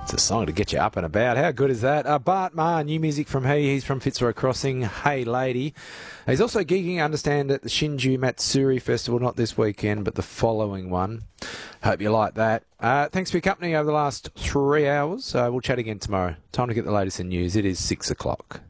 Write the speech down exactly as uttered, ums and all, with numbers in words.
It's a song to get you up and about. How good is that? Uh, Bart Marr, new music from he. He's from Fitzroy Crossing. Hey Lady. He's also gigging, I understand, at the Shinju Matsuri Festival, not this weekend, but the following one. Hope you like that. Uh, thanks for your company over the last three hours. Uh, we'll chat again tomorrow. Time to get the latest in news. It is six o'clock.